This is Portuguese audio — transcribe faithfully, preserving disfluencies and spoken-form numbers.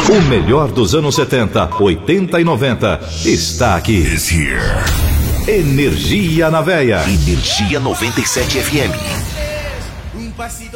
O melhor dos anos setenta, oitenta e noventa está aqui. Energia na Veia. Energia noventa e sete F M.